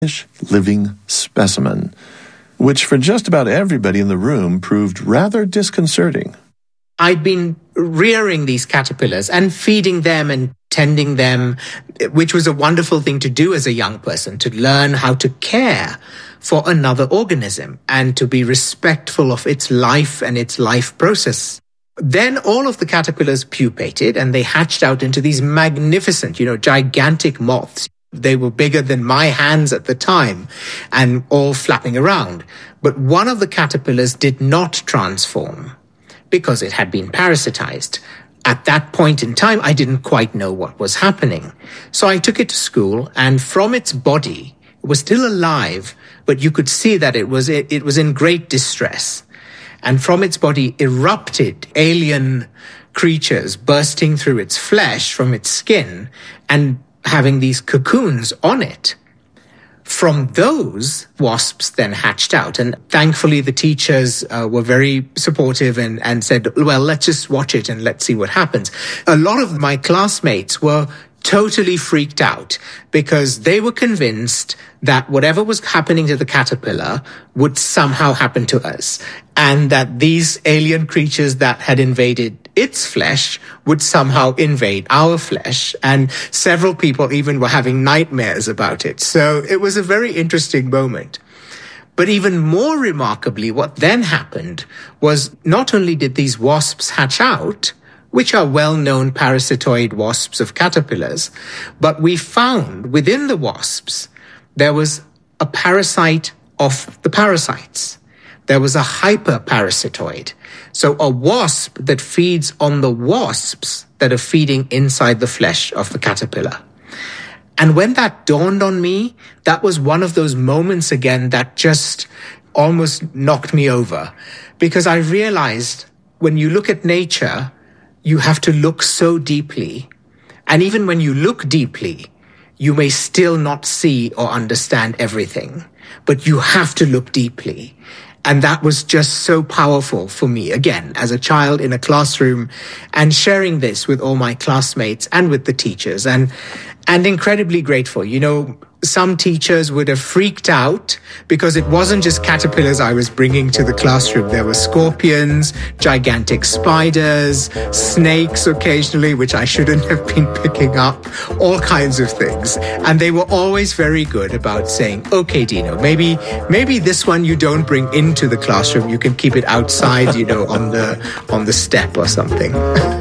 living specimen, which for just about everybody in the room proved rather disconcerting. I'd been rearing these caterpillars and feeding them and tending them, which was a wonderful thing to do as a young person, to learn how to care for another organism and to be respectful of its life and its life process. Then all of the caterpillars pupated and they hatched out into these magnificent, gigantic moths. They were bigger than my hands at the time and all flapping around. But one of the caterpillars did not transform because it had been parasitized. At that point in time, I didn't quite know what was happening. So I took it to school, and from its body, it was still alive, but you could see that it was in great distress. And from its body erupted alien creatures bursting through its flesh from its skin and having these cocoons on it. From those, wasps then hatched out. And thankfully, the teachers were very supportive and said, well, let's just watch it and let's see what happens. A lot of my classmates were totally freaked out because they were convinced that whatever was happening to the caterpillar would somehow happen to us, and that these alien creatures that had invaded its flesh would somehow invade our flesh. And several people even were having nightmares about it. So it was a very interesting moment. But even more remarkably, what then happened was not only did these wasps hatch out, which are well-known parasitoid wasps of caterpillars, but we found within the wasps there was a parasite of the parasites. There was a hyperparasitoid. So a wasp that feeds on the wasps that are feeding inside the flesh of the caterpillar. And when that dawned on me, that was one of those moments again that just almost knocked me over. Because I realized when you look at nature, you have to look so deeply. And even when you look deeply, you may still not see or understand everything. But you have to look deeply. And that was just so powerful for me, again, as a child in a classroom, and sharing this with all my classmates and with the teachers, and incredibly grateful. Some teachers would have freaked out because it wasn't just caterpillars I was bringing to the classroom. There were scorpions, gigantic spiders, snakes occasionally, which I shouldn't have been picking up, all kinds of things. And they were always very good about saying, okay, Dino, maybe this one you don't bring into the classroom. You can keep it outside, on the step or something.